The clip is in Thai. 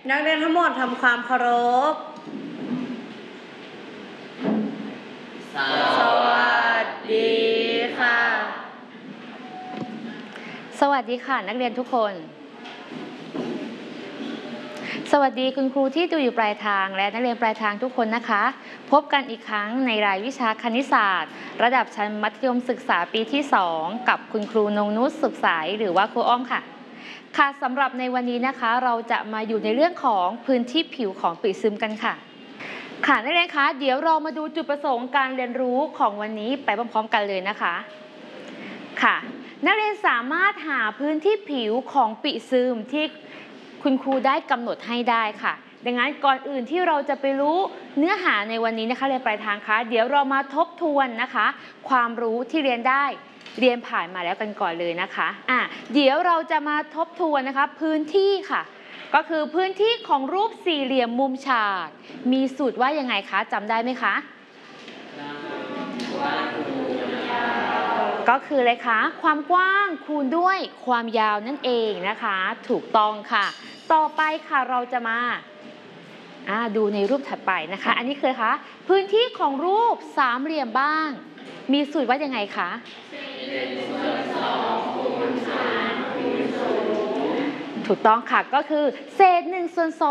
นักเรียนทั้งหมดทำความเคารพสวัสดีค่ะสวัสดีค่ะนักเรียนทุกคนสวัสดีคุณครูที่ดูอยู่ปลายทางและนักเรียนปลายทางทุกคนนะคะพบกันอีกครั้งในรายวิชาคณิตศาสตร์ระดับชั้นมัธยมศึกษาปีที่2กับคุณครูนงนุชสุขใสหรือว่าครูอ้อมค่ะสำหรับในวันนี้นะคะเราจะมาอยู่ในเรื่องของพื้นที่ผิวของปีกซึมกันค่ะนักเรียนคะเดี๋ยวเรามาดูจุดประสงค์การเรียนรู้ของวันนี้ไปพร้อมๆกันเลยนะคะนักเรียนสามารถหาพื้นที่ผิวของปีกซึมที่คุณครูได้กำหนดให้ได้ค่ะดังนั้นก่อนอื่นที่เราจะไปรู้เนื้อหาในวันนี้นะคะเรียนปลายทางคะเดี๋ยวเรามาทบทวนนะคะความรู้ที่เรียนได้เรียนผ่านมาแล้วกันก่อนเลยนะคะเดี๋ยวเราจะมาทบทวนนะคะพื้นที่ค่ะก็คือพื้นที่ของรูปสี่เหลี่ยมมุมฉากมีสูตรว่ายังไงคะจำได้ไหมคะก็คือเลยคะความกว้างคูณด้วยความยาวนั่นเองนะคะถูกต้องค่ะต่อไปค่ะเราจะมาดูในรูปถัดไปนะคะอันนี้คือคะพื้นที่ของรูปสามเหลี่ยมบ้างมีสูตรว่ายังไงคะถูกต้องค่ะก็คือเศษ1/2